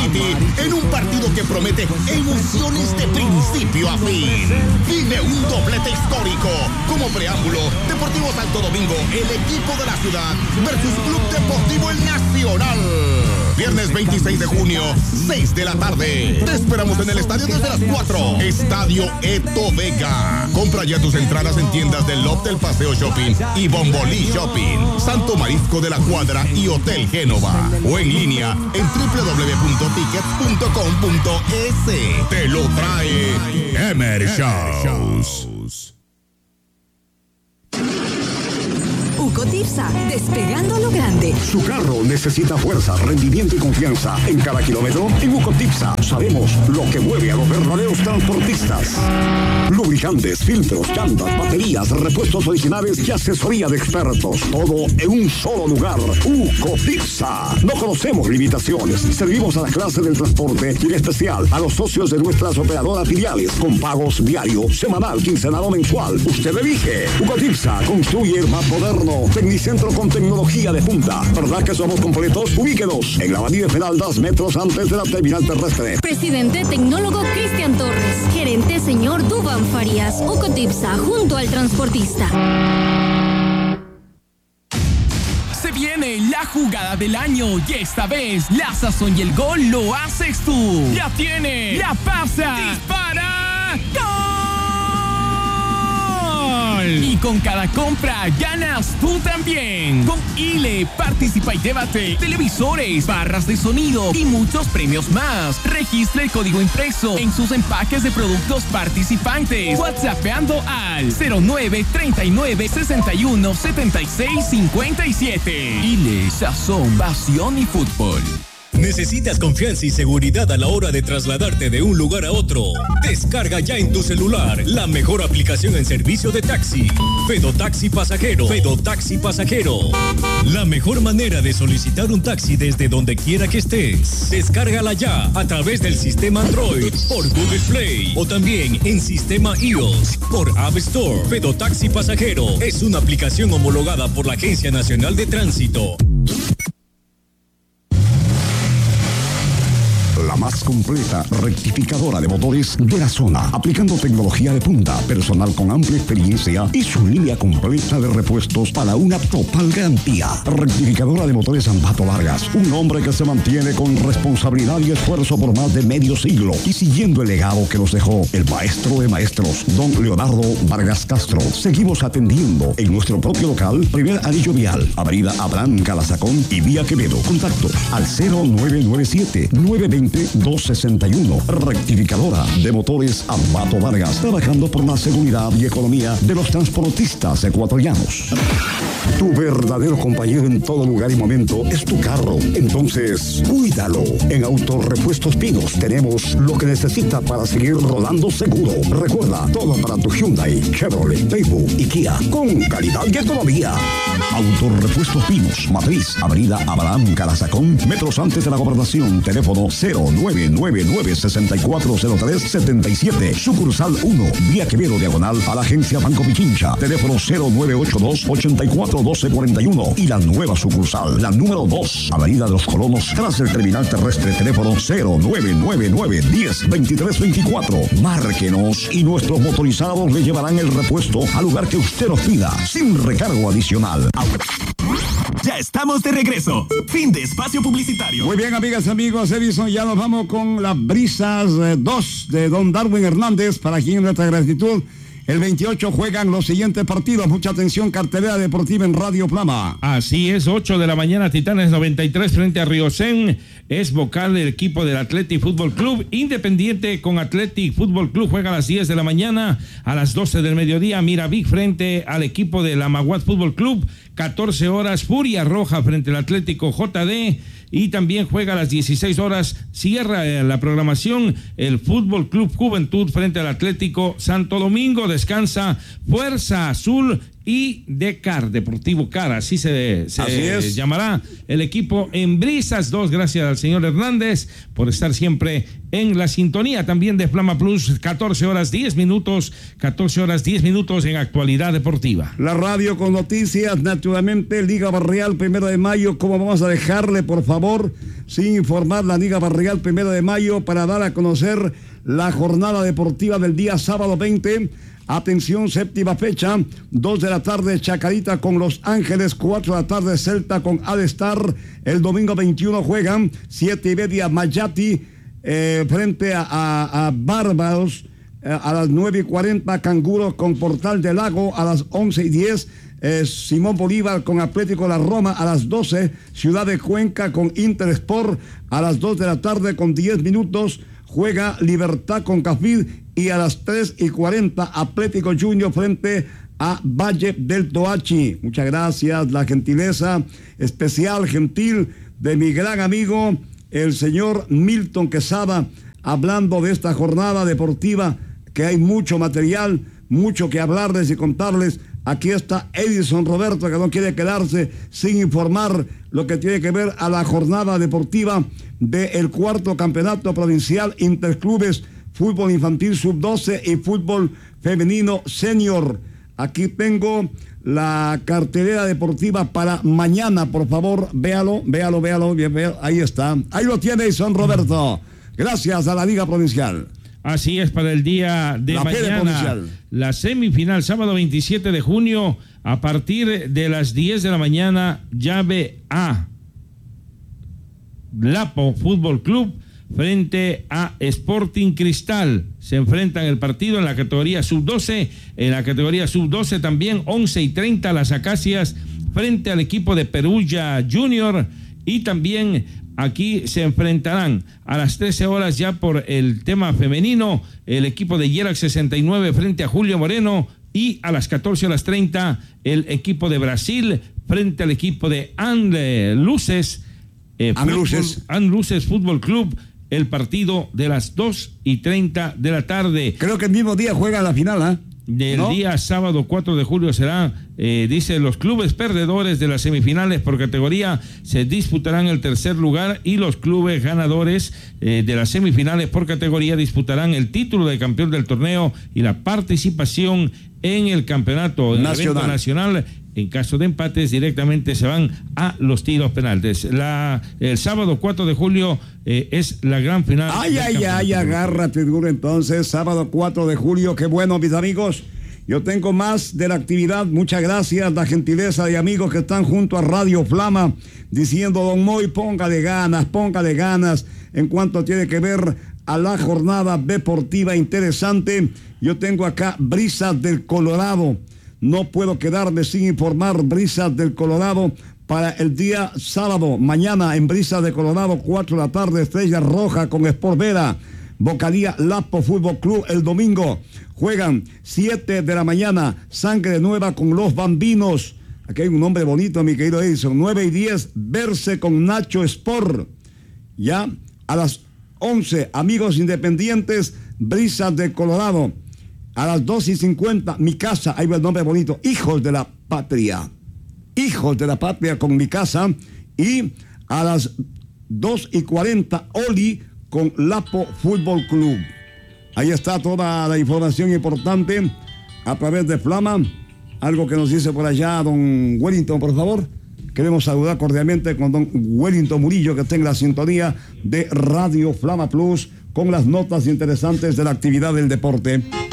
City en un partido que promete emociones de principio a fin. Vive un doblete histórico. Como preámbulo, Deportivo Santo Domingo, el equipo de la ciudad, versus Club Deportivo El Nacional. Viernes 26 de junio, 6 de la tarde. Te esperamos en el estadio desde las 4. Estadio Eto Vega. Compra ya tus entradas en tiendas del Loft del Paseo Shopping y Bombolí Shopping, Santo Marisco de la Cuadra y Hotel Génova. O en línea en www.tickets.com.es. Te lo trae Emer Shows. Ucotipsa, despegando a lo grande. Su carro necesita fuerza, rendimiento y confianza. En cada kilómetro, en Ucotipsa, sabemos lo que mueve a los verdaderos transportistas. Lubricantes, filtros, llantas, baterías, repuestos originales y asesoría de expertos. Todo en un solo lugar. Ucotipsa. No conocemos limitaciones. Servimos a la clase del transporte y en especial a los socios de nuestras operadoras filiales con pagos diario, semanal, quincenal o mensual. Usted elige. Ucotipsa construye el más moderno Tecnicentro con tecnología de punta. ¿Verdad que somos completos? Ubíquenos en la Avenida Federal 2 metros antes de la terminal terrestre. Presidente Tecnólogo Cristian Torres. Gerente señor Dubán Farías. Ucotipsa, junto al transportista. Se viene la jugada del año y esta vez la sazón y el gol lo haces tú. La tiene, la pasa, dispara, ¡gol! Y con cada compra ganas tú también. Con ILE participa y llévate televisores, barras de sonido y muchos premios más. Registra el código impreso en sus empaques de productos participantes. WhatsAppeando al 09 39 61 76 57. ILE, sazón, pasión y fútbol. ¿Necesitas confianza y seguridad a la hora de trasladarte de un lugar a otro? Descarga ya en tu celular la mejor aplicación en servicio de taxi. Fedotaxi Pasajero. Fedotaxi Pasajero. La mejor manera de solicitar un taxi desde donde quiera que estés. Descárgala ya a través del sistema Android por Google Play o también en sistema iOS por App Store. Fedotaxi Pasajero es una aplicación homologada por la Agencia Nacional de Tránsito. La más completa rectificadora de motores de la zona, aplicando tecnología de punta, personal con amplia experiencia y su línea completa de repuestos para una total garantía. Rectificadora de motores Ambato Vargas, un hombre que se mantiene con responsabilidad y esfuerzo por más de medio siglo y siguiendo el legado que nos dejó el maestro de maestros, don Leonardo Vargas Castro. Seguimos atendiendo en nuestro propio local, primer anillo vial, avenida Abraham Calazacón y vía Quevedo. Contactos al 0997-920-261. Rectificadora de motores Ambato Vargas, trabajando por la seguridad y economía de los transportistas ecuatorianos. Tu verdadero compañero en todo lugar y momento es tu carro. Entonces, cuídalo. En Autorepuestos Pinos tenemos lo que necesita para seguir rodando seguro. Recuerda, todo para tu Hyundai, Chevrolet, Daewoo y Kia, con calidad y economía. Autorepuestos Pinos, Matriz, avenida Abraham Calazacón, metros antes de la Gobernación. Teléfono 0999-640377. Sucursal 1, vía Quevedo, diagonal a la agencia Banco Pichincha. Teléfono 0982-841241. Y la nueva sucursal, la número 2, avenida de los Colonos, tras el terminal terrestre. Teléfono 0999-102324. Márquenos y nuestros motorizados le llevarán el repuesto al lugar que usted nos pida, sin recargo adicional. Ya estamos de regreso. Fin de espacio publicitario. Muy bien, amigas y amigos, Edison, ya nos vamos con las brisas 2 de don Darwin Hernández, para quien nuestra gratitud. El 28 juegan los siguientes partidos. Mucha atención, cartelera deportiva en Radio Flama. Así es, 8 de la mañana, Titanes 93 frente a Riocén. Es vocal del equipo del Athletic Fútbol Club. Independiente con Athletic Fútbol Club juega a las 10 de la mañana. A las 12 del mediodía, Miravic frente al equipo del Amaguat Fútbol Club. 14 horas, Furia Roja frente al Atlético JD. Y también juega a las 16 horas, cierra la programación el Fútbol Club Juventud frente al Atlético Santo Domingo. Descansa Fuerza Azul y de CAR, Deportivo CAR, así se llamará el equipo en Brisas 2. Gracias al señor Hernández por estar siempre en la sintonía también de Flama Plus. 14 horas 10 minutos en actualidad deportiva. La radio con noticias, naturalmente, Liga Barrial 1 de mayo. ¿Cómo vamos a dejarle, por favor, sin informar la Liga Barrial 1 de mayo para dar a conocer la jornada deportiva del día sábado 20? Atención, séptima fecha, 2 de la tarde Chacarita con Los Ángeles, 4 de la tarde Celta con All-Star. El domingo 21 juegan 7:30 Mayati frente a Bárbaros. A las 9:40 Canguros con Portal del Lago. A las 11:10 Simón Bolívar con Atlético de la Roma. A las 12 Ciudad de Cuenca con Intersport. A las 2 de la tarde con 10 minutos juega Libertad con Cafid. Y a las 3:40 Atlético Junior frente a Valle del Toachi. Muchas gracias, la gentileza especial, gentil de mi gran amigo, el señor Milton Quesada, hablando de esta jornada deportiva, que hay mucho material, mucho que hablarles y contarles. Aquí está Edison Roberto, que no quiere quedarse sin informar lo que tiene que ver a la jornada deportiva del 4º campeonato provincial Interclubes, fútbol infantil sub-12 y fútbol femenino senior. Aquí tengo la cartelera deportiva para mañana, por favor, véalo, ahí está. Ahí lo tiene Edison Roberto. Gracias a la Liga Provincial. Así es, para el día de mañana, la semifinal, sábado 27 de junio, a partir de las 10 de la mañana, llave A. Lapo Fútbol Club frente a Sporting Cristal. Se enfrentan el partido en la categoría sub-12. En la categoría sub-12 también 11:30 las Acacias frente al equipo de Perugia Junior. Y también aquí se enfrentarán a las 13 horas ya por el tema femenino el equipo de Yerac 69 frente a Julio Moreno. Y a las 14:30 el equipo de Brasil frente al equipo de Anluces Fútbol Club. El partido de las 2:30 de la tarde. Creo que el mismo día juega la final, Del día sábado 4 de julio será, dice, los clubes perdedores de las semifinales por categoría se disputarán el tercer lugar y los clubes ganadores de las semifinales por categoría disputarán el título de campeón del torneo y la participación en el campeonato nacional. En caso de empates, directamente se van a los tiros penales. El sábado 4 de julio es la gran final. Agárrate duro entonces. Sábado 4 de julio, qué bueno, mis amigos. Yo tengo más de la actividad. Muchas gracias, la gentileza de amigos que están junto a Radio Flama, diciendo, don Moy, póngale ganas en cuanto tiene que ver a la jornada deportiva interesante. Yo tengo acá Brisas del Colorado. No puedo quedarme sin informar Brisas del Colorado para el día sábado. Mañana en Brisas de Colorado, 4 de la tarde, Estrella Roja con Sport Vera. Vocalía Lapo Fútbol Club. El domingo juegan 7 de la mañana, Sangre Nueva con Los Bambinos. Aquí hay un nombre bonito, mi querido Edison. 9:10, Verse con Nacho Sport. Ya a las 11, Amigos Independientes, Brisas de Colorado. A las 2:50, Mi Casa, ahí va el nombre bonito, Hijos de la Patria con Mi Casa. Y a las 2:40, Oli con Lapo Fútbol Club. Ahí está toda la información importante a través de Flama. Algo que nos dice por allá don Wellington, por favor. Queremos saludar cordialmente con don Wellington Murillo, que está en la sintonía de Radio Flama Plus con las notas interesantes de la actividad del deporte.